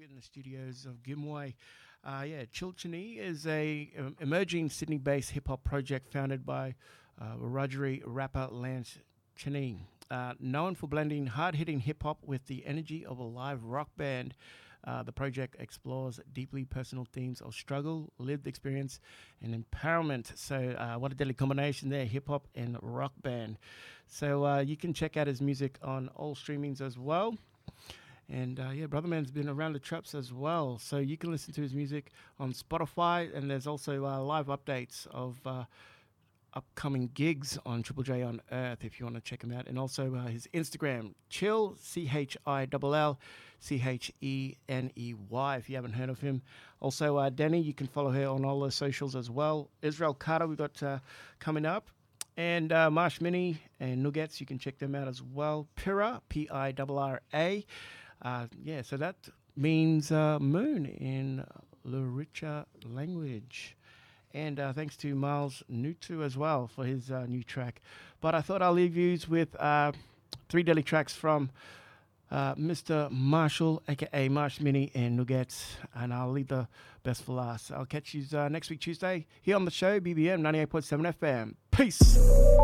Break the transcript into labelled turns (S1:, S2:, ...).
S1: in the studios of Gimway. Chilchini is a emerging Sydney-based hip-hop project founded by Wiradjuri rapper Lance Cheney. Known for blending hard-hitting hip-hop with the energy of a live rock band, the project explores deeply personal themes of struggle, lived experience, and empowerment. So, what a deadly combination there, hip-hop and rock band. So, you can check out his music on all streamings as well. And Brother Man's been around the traps as well. So you can listen to his music on Spotify, and there's also live updates of upcoming gigs on Triple J on Earth if you want to check him out. And also his Instagram, Chill, CHILL, CHENEY, if you haven't heard of him. Also, Danny, you can follow her on all the socials as well. Israel Carter, we've got coming up. And Marsh Mini and Nuggets, you can check them out as well. Pira, Pira. So that means moon in Luritja language. And thanks to Miles Nutu as well for his new track. But I thought I'll leave you with 3 daily tracks from Mr. Marshall, a.k.a. Marsh Mini and Nuggets. And I'll leave the best for last. I'll catch you next week, Tuesday, here on the show, BBM 98.7 FM. Peace.